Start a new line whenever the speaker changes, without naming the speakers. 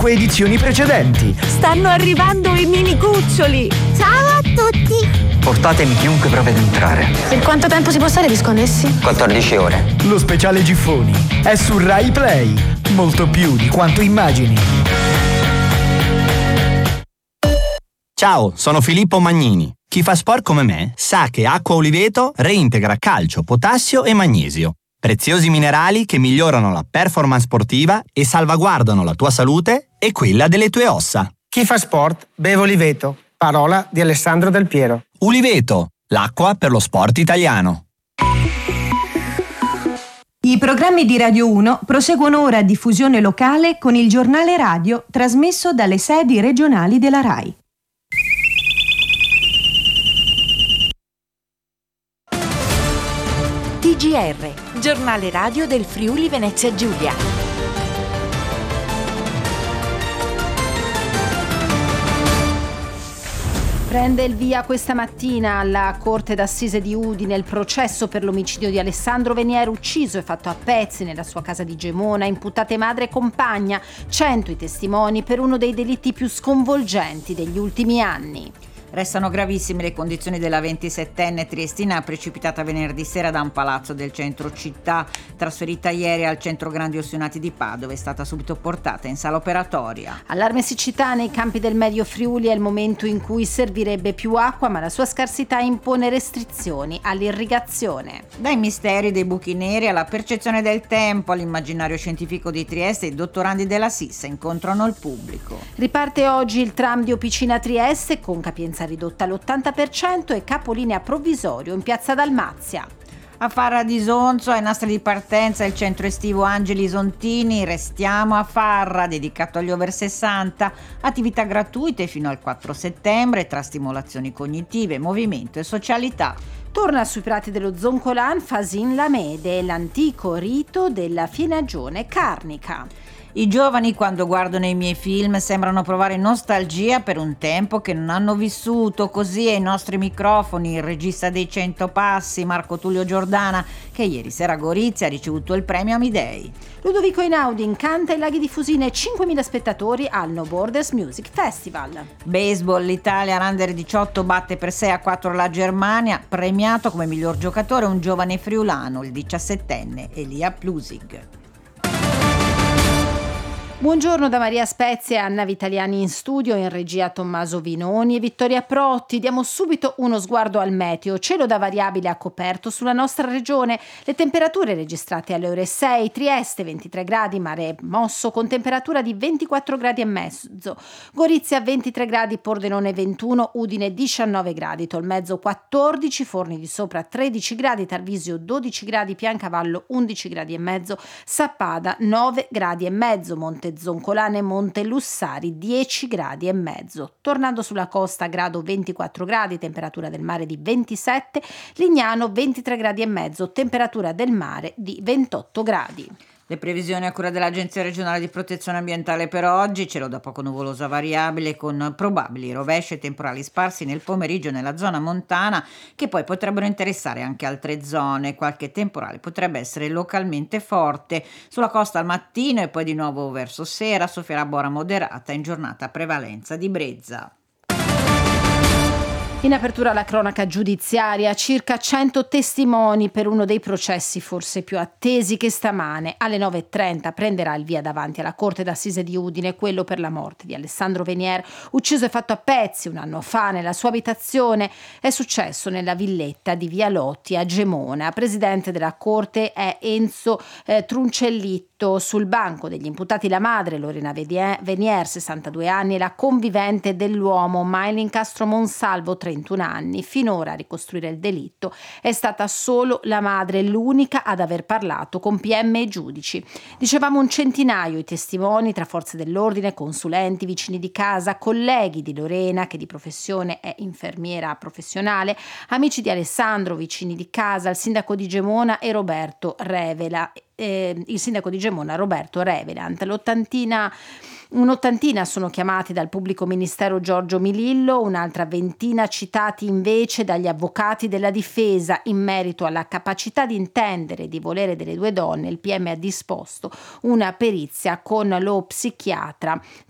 5 edizioni precedenti.
Stanno arrivando i mini cuccioli.
Ciao a tutti!
Portatemi chiunque prova ad entrare.
Per quanto tempo si può stare disconnessi?
14 ore.
Lo speciale Giffoni è su Rai Play. Molto più di quanto immagini.
Ciao, sono Filippo Magnini. Chi fa sport come me sa che Acqua Oliveto reintegra calcio, potassio e magnesio. Preziosi minerali che migliorano la performance sportiva e salvaguardano la tua salute e quella delle tue ossa.
Chi fa sport beve Oliveto. Parola di Alessandro Del Piero.
Uliveto, l'acqua per lo sport italiano.
I programmi di Radio 1 proseguono ora a diffusione locale con il giornale radio trasmesso dalle sedi regionali della RAI.
TGR, giornale radio del Friuli Venezia Giulia.
Prende il via questa mattina alla Corte d'Assise di Udine il processo per l'omicidio di Alessandro Venier, ucciso e fatto a pezzi nella sua casa di Gemona, imputate madre e compagna, 100 i testimoni per uno dei delitti più sconvolgenti degli ultimi anni.
Restano gravissime le condizioni della 27enne triestina precipitata venerdì sera da un palazzo del centro città. Trasferita ieri al centro grandi ossionati di Padova, è stata subito portata in sala operatoria.
Allarme siccità nei campi del Medio Friuli, è il momento in cui servirebbe più acqua, ma la sua scarsità impone restrizioni all'irrigazione.
Dai misteri dei buchi neri alla percezione del tempo, all'immaginario scientifico di Trieste, i dottorandi della SIS incontrano il pubblico.
Riparte oggi il tram di Opicina Trieste con capienza ridotta all'80% e capolinea provvisorio in piazza Dalmazia.
A Farra di Sonzo, ai nastri di partenza, il centro estivo Angeli Sontini, Restiamo a Farra, dedicato agli over 60, attività gratuite fino al 4 settembre tra stimolazioni cognitive, movimento e socialità.
Torna sui prati dello Zoncolan Fasin Lamede, l'antico rito della fienagione carnica.
I giovani, quando guardano i miei film, sembrano provare nostalgia per un tempo che non hanno vissuto. Così ai nostri microfoni il regista dei 100 passi, Marco Tullio Giordana, che ieri sera a Gorizia ha ricevuto il premio Amidei.
Ludovico Einaudi incanta i laghi di Fusina e 5.000 spettatori al No Borders Music Festival.
Baseball, l'Italia Under 18 batte per 6-4 la Germania, premiato come miglior giocatore un giovane friulano, il 17enne Elia Plusig.
Buongiorno da Maria Spezia e Anna Vitaliani in studio, in regia Tommaso Vinoni e Vittoria Protti. Diamo subito uno sguardo al meteo. Cielo da variabile a coperto sulla nostra regione. Le temperature registrate alle ore 6, Trieste 23 gradi, Mare Mosso con temperatura di 24 gradi e mezzo. Gorizia 23 gradi, Pordenone 21, Udine 19 gradi, Tolmezzo 14, Forni di Sopra 13 gradi, Tarvisio 12 gradi, Piancavallo 11 gradi e mezzo, Sappada 9 gradi e mezzo, Monte Zoncolane e Monte Lussari 10 gradi e mezzo. Tornando sulla costa, grado 24 gradi, temperatura del mare di 27, Lignano 23 gradi e mezzo, temperatura del mare di 28 gradi.
Le previsioni a cura dell'Agenzia regionale di protezione ambientale per oggi: cielo da poco nuvoloso a variabile con probabili rovesci e temporali sparsi nel pomeriggio nella zona montana, che poi potrebbero interessare anche altre zone. Qualche temporale potrebbe essere localmente forte sulla costa al mattino e poi di nuovo verso sera. Soffierà bora moderata, in giornata a prevalenza di brezza.
In apertura la cronaca giudiziaria, circa 100 testimoni per uno dei processi forse più attesi che stamane alle 9.30 prenderà il via davanti alla Corte d'Assise di Udine, quello per la morte di Alessandro Venier, ucciso e fatto a pezzi un anno fa nella sua abitazione. È successo nella villetta di Via Lotti a Gemona. Presidente della Corte è Enzo Truncellitto. Sul banco degli imputati la madre Lorena Venier, 62 anni, e la convivente dell'uomo Maylin Castro Monsalvo, 31 anni. Finora a ricostruire il delitto è stata solo la madre, l'unica ad aver parlato con PM e giudici. Dicevamo un centinaio i testimoni tra forze dell'ordine, consulenti, vicini di casa, colleghi di Lorena, che di professione è infermiera professionale, amici di Alessandro, vicini di casa, il sindaco di Gemona e Roberto Revela. Il sindaco di Gemona Roberto Revelant. Un'ottantina sono chiamati dal pubblico ministero Giorgio Milillo, un'altra ventina citati invece dagli avvocati della difesa. In merito alla capacità di intendere e di volere delle due donne, il PM ha disposto una perizia con lo psichiatra